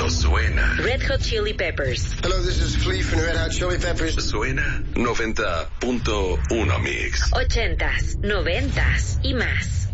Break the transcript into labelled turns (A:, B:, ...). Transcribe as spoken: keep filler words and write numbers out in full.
A: pero suena.
B: Red Hot Chili Peppers.
C: Hello, this is Flea from Red Hot Chili Peppers.
A: Suena noventa punto uno Mix.
B: Ochentas, noventas y más.